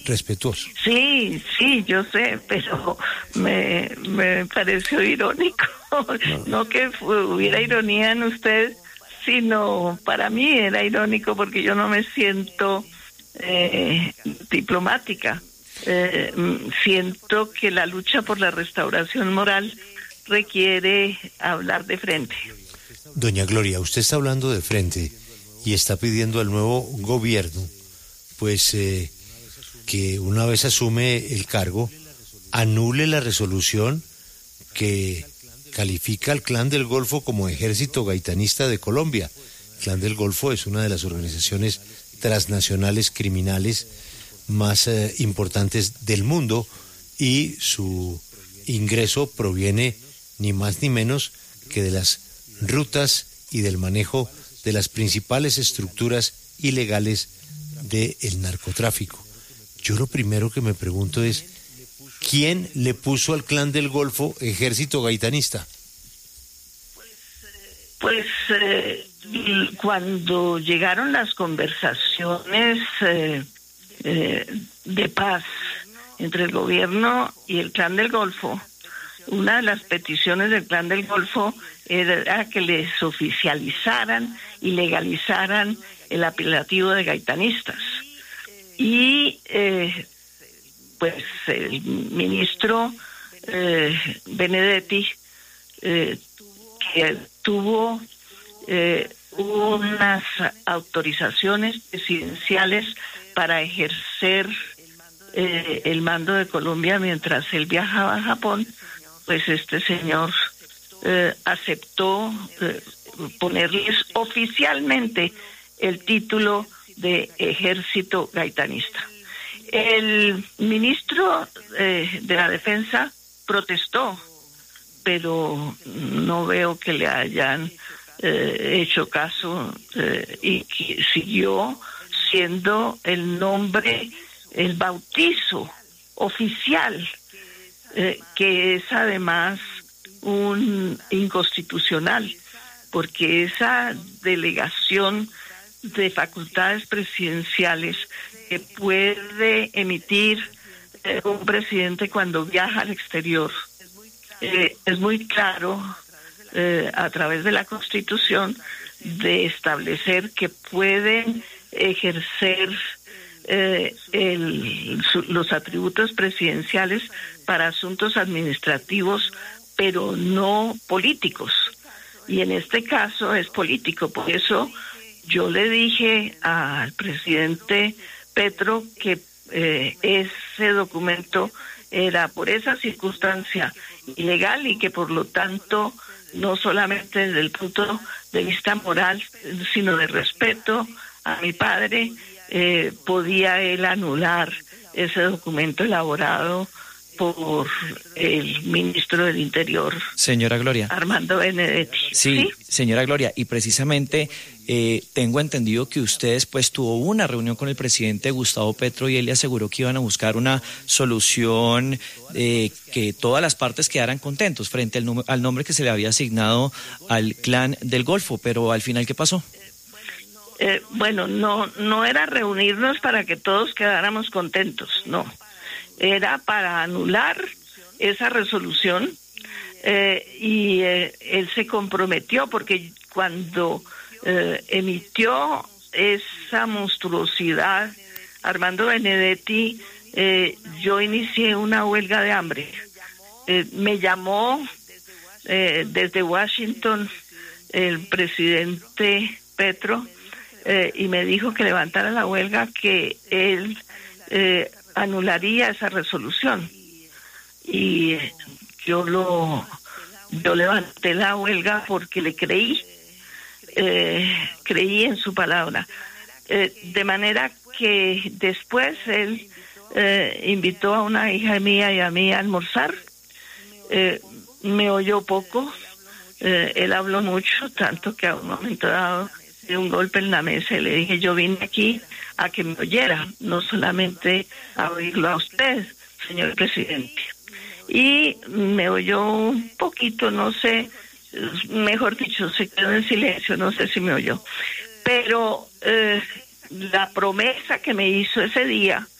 respetuoso. Sí, yo sé, pero me pareció irónico. No que hubiera ironía en usted, sino para mí era irónico porque yo no me siento diplomática. Siento que la lucha por la restauración moral requiere hablar de frente. Doña Gloria, usted está hablando de frente y está pidiendo al nuevo gobierno, pues, que una vez asume el cargo, anule la resolución que califica al Clan del Golfo como ejército gaitanista de Colombia. El Clan del Golfo es una de las organizaciones transnacionales criminales más importantes del mundo y su ingreso proviene ni más ni menos que de las rutas y del manejo de las principales estructuras ilegales del narcotráfico. Yo lo primero que me pregunto es, ¿quién le puso al Clan del Golfo ejército gaitanista? Pues cuando llegaron las conversaciones de paz entre el gobierno y el Clan del Golfo, una de las peticiones del Clan del Golfo era que les oficializaran y legalizaran el apelativo de gaitanistas. Y pues el ministro Benedetti, que tuvo unas autorizaciones presidenciales para ejercer el mando de Colombia mientras él viajaba a Japón, pues este señor aceptó ponerles oficialmente el título de ejército gaitanista. El ministro de la Defensa protestó, pero no veo que le hayan hecho caso y que siguió siendo el nombre, el bautizo oficial, que es además un inconstitucional, porque esa delegación de facultades presidenciales que puede emitir un presidente cuando viaja al exterior es muy claro a través de la Constitución de establecer que pueden ejercer los atributos presidenciales para asuntos administrativos, pero no políticos. Y en este caso es político. Por eso yo le dije al presidente Petro que ese documento era por esa circunstancia ilegal y que por lo tanto no solamente desde el punto de vista moral, sino de respeto a mi padre, podía él anular ese documento elaborado por el ministro del Interior, señora Gloria. Armando Benedetti. Sí, señora Gloria, y precisamente tengo entendido que usted después tuvo una reunión con el presidente Gustavo Petro y él le aseguró que iban a buscar una solución que todas las partes quedaran contentos frente al nombre que se le había asignado al Clan del Golfo, pero al final, ¿qué pasó? Bueno, no era reunirnos para que todos quedáramos contentos, no. Era para anular esa resolución y él se comprometió porque cuando emitió esa monstruosidad Armando Benedetti, yo inicié una huelga de hambre. Me llamó desde Washington el presidente Petro y me dijo que levantara la huelga, que él anularía esa resolución. Y yo levanté la huelga porque le creí en su palabra. De manera que después él invitó a una hija mía y a mí a almorzar. Me oyó poco, él habló mucho, tanto que a un momento dado de un golpe en la mesa y le dije: yo vine aquí a que me oyera, no solamente a oírlo a usted, señor presidente. Y me oyó un poquito, no sé, mejor dicho, se quedó en silencio, no sé si me oyó. Pero la promesa que me hizo ese día